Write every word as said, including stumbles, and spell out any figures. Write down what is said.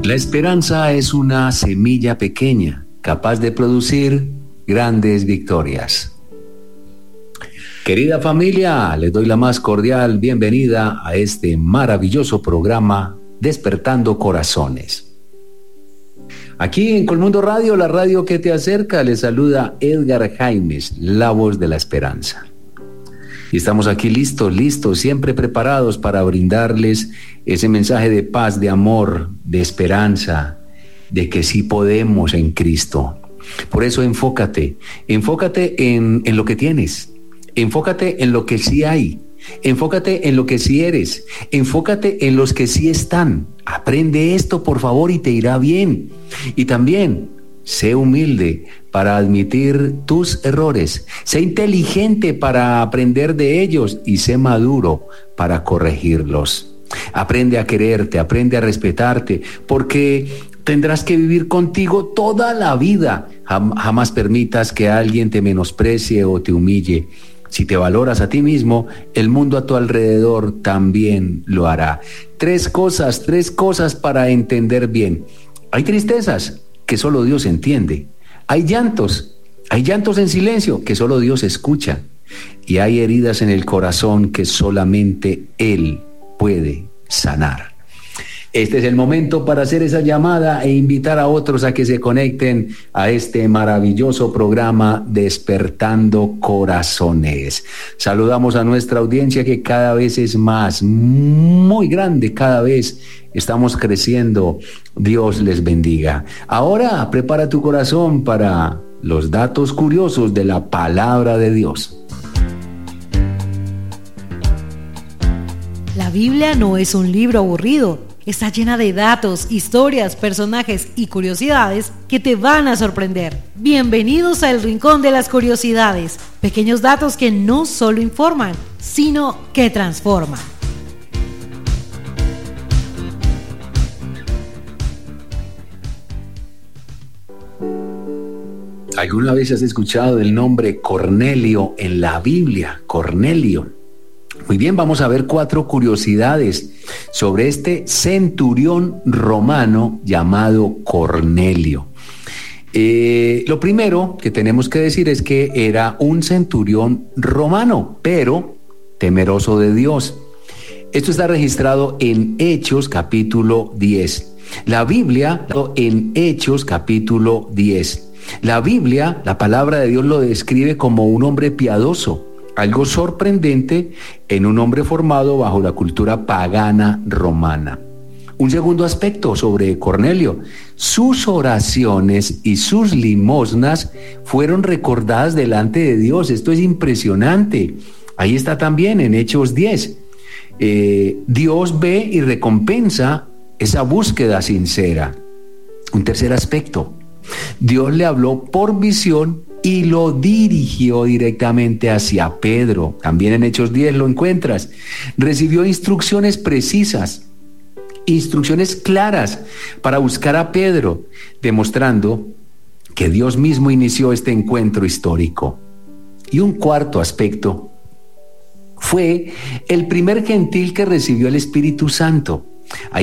La esperanza es una semilla pequeña, capaz de producir grandes victorias. Querida familia, les doy la más cordial bienvenida a este maravilloso programa Despertando Corazones. Aquí en Colmundo Radio, la radio que te acerca, les saluda Edgar Jaimes, la voz de la esperanza. Y estamos aquí listos, listos, siempre preparados para brindarles ese mensaje de paz, de amor, de esperanza, de que sí podemos en Cristo. Por eso enfócate, enfócate en, en lo que tienes, enfócate en lo que sí hay, enfócate en lo que sí eres, enfócate en los que sí están. Aprende esto, por favor, y te irá bien. Y también, sé humilde para admitir tus errores, sé inteligente para aprender de ellos y sé maduro para corregirlos. Aprende a quererte, aprende a respetarte, porque tendrás que vivir contigo toda la vida. Jam- jamás permitas que alguien te menosprecie o te humille. Si te valoras a ti mismo, el mundo a tu alrededor también lo hará. Tres cosas, tres cosas para entender bien. Hay tristezas que solo Dios entiende. Hay llantos, hay llantos en silencio que solo Dios escucha. Y hay heridas en el corazón que solamente Él puede sanar. Este es el momento para hacer esa llamada e invitar a otros a que se conecten a este maravilloso programa Despertando Corazones. Saludamos a nuestra audiencia que cada vez es más, muy grande, cada vez estamos creciendo. Dios les bendiga. Ahora prepara tu corazón para los datos curiosos de la palabra de Dios. La Biblia no es un libro aburrido. Está llena de datos, historias, personajes y curiosidades que te van a sorprender. Bienvenidos al Rincón de las Curiosidades. Pequeños datos que no solo informan, sino que transforman. ¿Alguna vez has escuchado el nombre Cornelio en la Biblia? Cornelio. Muy bien, vamos a ver cuatro curiosidades sobre este centurión romano llamado Cornelio. Eh, lo primero que tenemos que decir es que era un centurión romano, pero temeroso de Dios. Esto está registrado en Hechos capítulo diez. La Biblia, en Hechos capítulo diez. La Biblia, la palabra de Dios lo describe como un hombre piadoso. Algo sorprendente en un hombre formado bajo la cultura pagana romana. Un segundo aspecto sobre Cornelio: sus oraciones y sus limosnas fueron recordadas delante de Dios. Esto es impresionante. Ahí está también en Hechos diez. Eh, Dios ve y recompensa esa búsqueda sincera. Un tercer aspecto: Dios le habló por visión y lo dirigió directamente hacia Pedro. También en Hechos diez lo encuentras. Recibió instrucciones precisas, instrucciones claras para buscar a Pedro, demostrando que Dios mismo inició este encuentro histórico. Y un cuarto aspecto: fue el primer gentil que recibió el Espíritu Santo. Ahí